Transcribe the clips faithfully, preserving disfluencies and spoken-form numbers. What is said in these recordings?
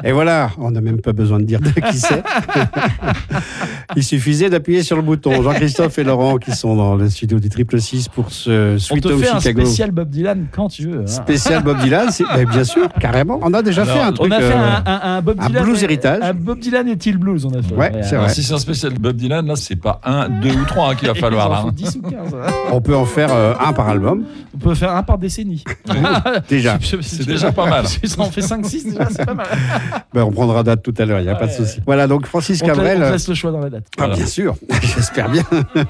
Et voilà, on n'a même pas besoin de dire qui c'est. Il suffisait d'appuyer sur le bouton. Jean-Christophe et Laurent qui sont dans le studio du Triple Six pour ce Sweet Home Chicago. On te fait un spécial Bob Dylan quand tu veux. Hein. Spécial Bob Dylan, c'est, ben, bien sûr, carrément. On a déjà Alors, fait un truc. On a fait un, un, un Bob un Dylan. blues héritage. Un Bob Dylan et Till Blues, on a fait. Ouais, ouais c'est Alors, vrai. si c'est un spécial Bob Dylan, là, c'est pas un, deux ou trois hein, qu'il va falloir. Là, hein. dix ou quinze. Hein. On peut en faire euh, un par album. On peut faire un par décennie. Déjà. Je, je, je, c'est déjà pas mal. Si on fait cinq six, déjà, c'est pas mal. Ben, on prendra date tout à l'heure, il n'y a ah, pas de souci. Ouais. Voilà, donc Francis on Cabrel. Te, on te laisse le choix dans la date. Ah, voilà. Bien sûr, j'espère bien.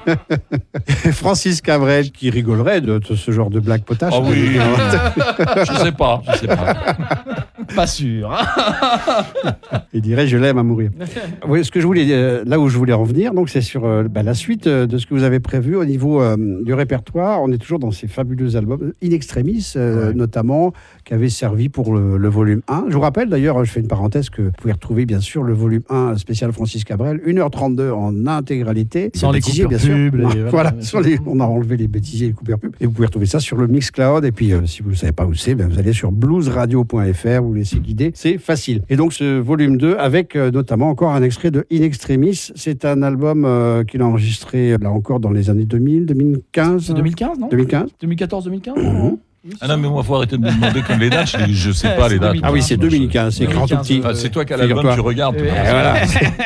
Francis Cabrel qui rigolerait de, de ce genre de blague potache. Ah oui, je sais pas, je sais pas. Pas sûr. Il dirait je l'aime à mourir. Oui, ce que je voulais, euh, là où je voulais en venir, donc c'est sur euh, bah, la suite euh, de ce que vous avez prévu au niveau euh, du répertoire. On est toujours dans ces fabuleux albums In Extremis, euh, ouais. notamment, qui avaient servi pour le, le volume un. Je vous rappelle d'ailleurs, je fais une parenthèse, que vous pouvez retrouver bien sûr le volume un spécial Francis Cabrel, une heure trente-deux en intégralité. Sans les coupures bien sûr. Pub, les, voilà, sur les, on a enlevé les bêtisiers et les coupures pub. Et vous pouvez retrouver ça sur le Mixcloud. Et puis, euh, si vous ne savez pas où c'est, ben, vous allez sur blues radio point f r, vous vous laissez guider. C'est facile. Et donc, ce volume deux, avec euh, notamment encore un extrait de In Extremis. C'est un album euh, qu'il a enregistré, là encore, dans les années deux mille, deux mille quinze. C'est deux mille quinze, non deux mille quinze deux mille quatorze deux mille quinze, mm-hmm. non Ah non, mais moi, il faut arrêter de me demander comme les dates. Je, je sais pas les dates. Ah oui, c'est deux mille quinze, c'est écrit tout petit. Ah, c'est toi qui as l'album, tu regardes. Et voilà.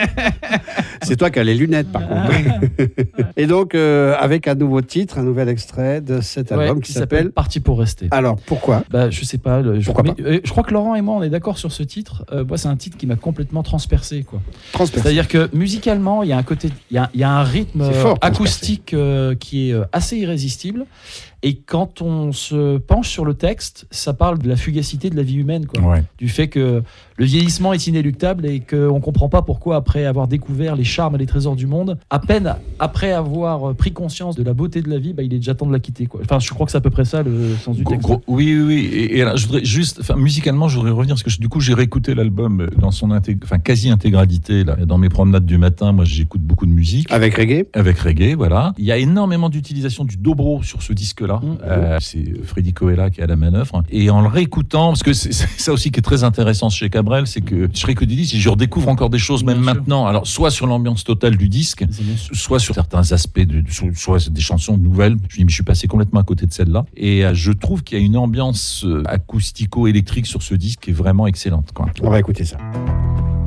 C'est toi qui as les lunettes, par contre. Et donc, euh, avec un nouveau titre, un nouvel extrait de cet album ouais, qui, qui s'appelle... s'appelle Parti pour rester. Alors, pourquoi bah, Je sais pas. Je, pourquoi mais, pas euh, je crois que Laurent et moi, on est d'accord sur ce titre. Euh, moi, c'est un titre qui m'a complètement transpercé. Quoi. Transpercé. C'est-à-dire que musicalement, il y a un côté, il y a, il y a un rythme fort, acoustique euh, qui est euh, assez irrésistible. Et quand on se penche sur le texte, ça parle de la fugacité de la vie humaine, quoi. Ouais. Du fait que le vieillissement est inéluctable et qu'on ne comprend pas pourquoi, après avoir découvert les charmes et les trésors du monde, à peine après avoir pris conscience de la beauté de la vie, bah, il est déjà temps de la quitter, quoi. Enfin, je crois que c'est à peu près ça le sens du texte. Gros, oui, oui, oui. Et, et alors, je voudrais juste, enfin, musicalement, je voudrais revenir parce que je, du coup, j'ai réécouté l'album dans son intég- enfin, quasi-intégralité là, dans mes promenades du matin. Moi, j'écoute beaucoup de musique. Avec reggae. Avec reggae, voilà. Il y a énormément d'utilisation du dobro sur ce disque-là. Mmh. Euh, c'est Freddy Coella qui est à la manœuvre. Et en le réécoutant, parce que c'est, c'est ça aussi qui est très intéressant chez Cabrel, c'est que je réécoute des disques et je redécouvre encore des choses, bien même sûr. Maintenant. Alors, soit sur l'ambiance totale du disque, soit sur certains aspects, de, soit des chansons nouvelles. Je dis, mais je suis passé complètement à côté de celle-là. Et euh, je trouve qu'il y a une ambiance euh, acoustico-électrique sur ce disque qui est vraiment excellente, quoi. On va écouter ça.